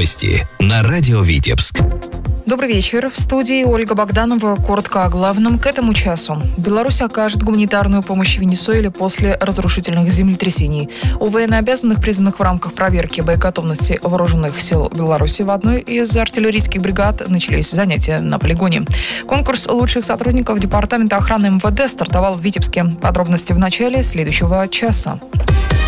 Новости на радио Витебск. Добрый вечер. В студии Ольга Богданова. Коротко о главном к этому часу. Беларусь окажет гуманитарную помощь Венесуэле после разрушительных землетрясений. У военнообязанных, призванных в рамках проверки боеготовности вооруженных сил Беларуси, в одной из артиллерийских бригад начались занятия на полигоне. Конкурс лучших сотрудников Департамента охраны МВД стартовал в Витебске. Подробности в начале следующего часа.